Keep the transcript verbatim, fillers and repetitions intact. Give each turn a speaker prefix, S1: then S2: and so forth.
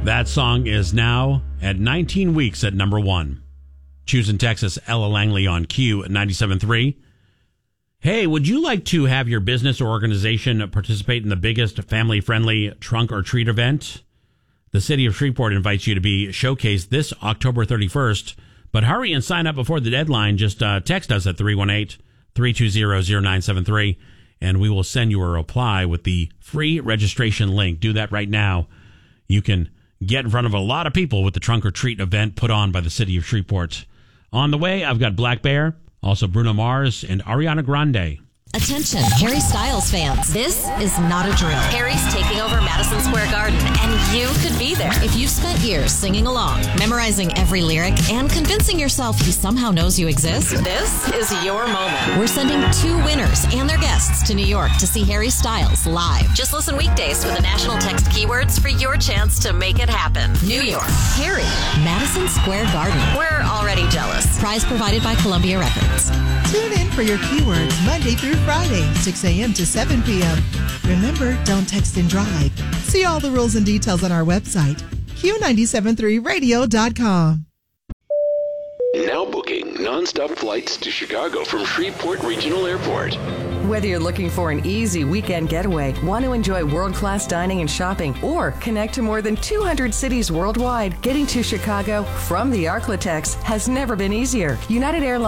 S1: That song is now at nineteen weeks at number one. Choosing Texas, Ella Langley on Q ninety-seven point three. Hey, would you like to have your business or organization participate in the biggest family-friendly trunk or treat event? The city of Shreveport invites you to be showcased this October thirty-first. But hurry and sign up before the deadline. Just uh, text us at three one eight, three two zero, zero nine seven three, and we will send you a reply with the free registration link. Do that right now. You can get in front of a lot of people with the Trunk or Treat event put on by the city of Shreveport. On the way, I've got Black Bear, also Bruno Mars, and Ariana Grande.
S2: Attention, Harry Styles fans. This is not a drill. Harry's taking over Madison Square Garden, and you could be there. If you've spent years singing along, memorizing every lyric, and convincing yourself he somehow knows you exist, this is your moment. We're sending two winners and their guests to New York to see Harry Styles live. Just listen weekdays for the national text keywords for your chance to make it happen. New York, Harry, Madison Square Garden. We're already jealous. Prize provided by Columbia Records.
S3: Tune in for your keywords Monday through Friday, six a.m. to seven p.m. Remember, don't text and drive. See all the rules and details on our website, Q nine seven three radio dot com.
S4: Now booking nonstop flights to Chicago from Shreveport Regional Airport.
S5: Whether you're looking for an easy weekend getaway, want to enjoy world-class dining and shopping, or connect to more than two hundred cities worldwide, getting to Chicago from the Arklatex has never been easier. United Airlines